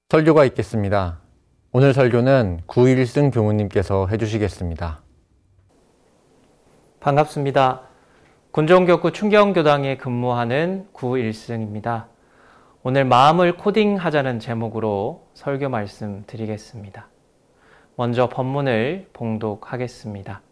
설교가 있겠습니다. 오늘 설교는 구일승 교무님께서 해주시겠습니다. 반갑습니다. 군종교구 충경교당에 근무하는 구일승입니다. 오늘 마음을 코딩하자는 제목으로 설교 말씀 드리겠습니다. 먼저 본문을 봉독하겠습니다.